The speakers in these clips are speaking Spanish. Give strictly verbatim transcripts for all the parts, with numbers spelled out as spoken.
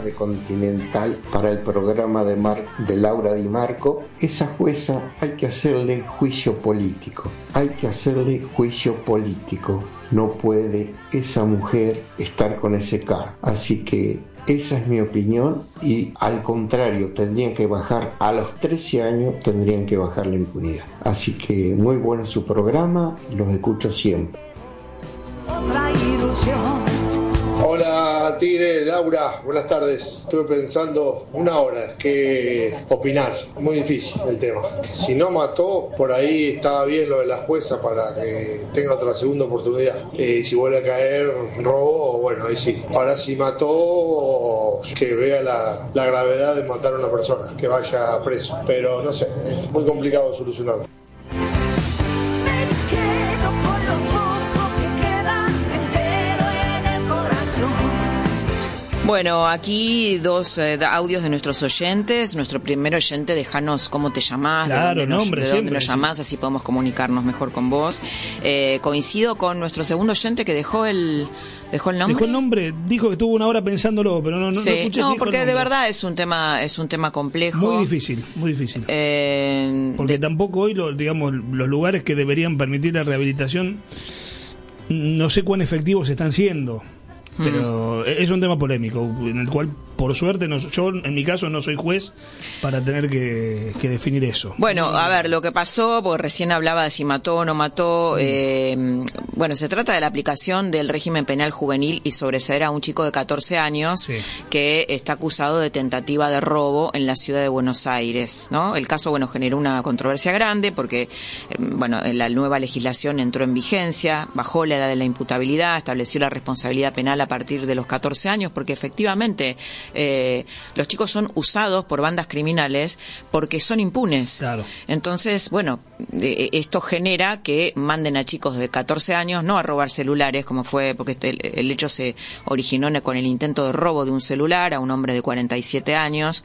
trabajar de Continental para el programa de, Mar, de Laura Di Marco. Esa jueza hay que hacerle juicio político, hay que hacerle juicio político. No puede esa mujer estar con ese cargo. Así que esa es mi opinión y al contrario, tendrían que bajar, a los trece años tendrían que bajar la impunidad. Así que muy bueno su programa, los escucho siempre. Otra ilusión. Hola Tigre, Laura, buenas tardes. Estuve pensando una hora qué opinar, muy difícil el tema. Si no mató, por ahí estaba bien lo de la jueza para que tenga otra segunda oportunidad. Y eh, si vuelve a caer robo, bueno, ahí sí. Ahora si mató, que vea la, la gravedad de matar a una persona, que vaya preso. Pero no sé, es muy complicado solucionarlo. Bueno, aquí dos eh, audios de nuestros oyentes. Nuestro primer oyente, déjanos cómo te llamás, claro, de dónde, nombre, nos, de dónde siempre, nos llamás, así podemos comunicarnos mejor con vos. Eh, coincido con nuestro segundo oyente que dejó el dejó el nombre. Dejó el nombre, dijo que estuvo una hora pensándolo, pero no, no, sí, no escuché. No, porque de verdad es un tema es un tema complejo. Muy difícil, muy difícil. Eh, porque de... tampoco hoy, lo, digamos, los lugares que deberían permitir la rehabilitación, no sé cuán efectivos están siendo. Pero es un tema polémico en el cual, por suerte, no, yo en mi caso no soy juez para tener que, que definir eso. Bueno, a ver, lo que pasó, porque recién hablaba de si mató o no mató, eh, bueno, se trata de la aplicación del régimen penal juvenil y sobreseer a un chico de catorce años sí. que está acusado de tentativa de robo en la ciudad de Buenos Aires, ¿no? El caso, bueno, generó una controversia grande porque, eh, bueno, la nueva legislación entró en vigencia, bajó la edad de la imputabilidad, estableció la responsabilidad penal a partir de los catorce años, porque efectivamente eh, los chicos son usados por bandas criminales porque son impunes. Claro. Entonces, bueno, eh, esto genera que manden a chicos de catorce años no a robar celulares, como fue, porque este, el, el hecho se originó con el intento de robo de un celular a un hombre de cuarenta y siete años.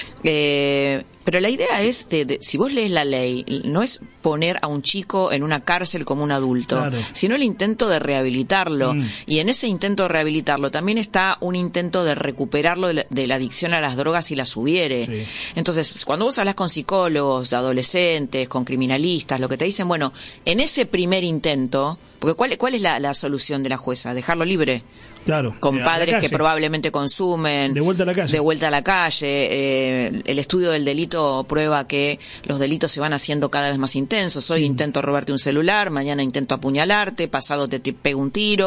Eh, pero la idea es, de, de, si vos lees la ley, no es poner a un chico en una cárcel como un adulto, claro. sino el intento de rehabilitarlo. Mm. Y en ese intento de rehabilitarlo también está un intento de recuperarlo de la, de la adicción a las drogas si las hubiere. Sí. Entonces, cuando vos hablas con psicólogos, de adolescentes, con criminalistas, lo que te dicen, bueno, en ese primer intento, porque ¿cuál, cuál es la, la solución de la jueza? ¿Dejarlo libre? Claro, con padres que probablemente consumen, de vuelta a la calle, de vuelta a la calle. Eh, el estudio del delito prueba que los delitos se van haciendo cada vez más intensos. Hoy sí. intento robarte un celular, mañana intento apuñalarte, pasado te, te pego un tiro.